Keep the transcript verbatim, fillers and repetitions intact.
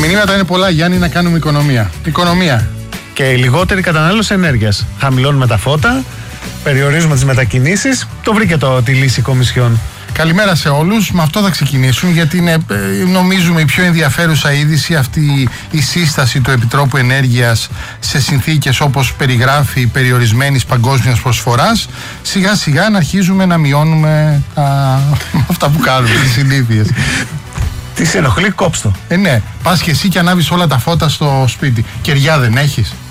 μηνύματα είναι πολλά, Γιάννη, να κάνουμε οικονομία. Οικονομία. Και λιγότερη κατανάλωση ενέργειας. Χαμηλώνουμε τα φώτα, περιορίζουμε τις μετακινήσεις. Το βρήκε το, τη λύση η Κομισιόν. Καλημέρα σε όλους. Με αυτό θα ξεκινήσουν, γιατί είναι, νομίζουμε, η πιο ενδιαφέρουσα είδηση αυτή η σύσταση του Επιτρόπου Ενέργειας σε συνθήκες όπως περιγράφει περιορισμένης παγκόσμιας προσφοράς. Σιγά σιγά να αρχίζουμε να μειώνουμε α, αυτά που κάνουμε, τις συνήθειες. Τι σε ενοχλεί, κόψτο. Ε, ναι. Πας και εσύ και ανάβεις όλα τα φώτα στο σπίτι. Κεριά δεν έχεις?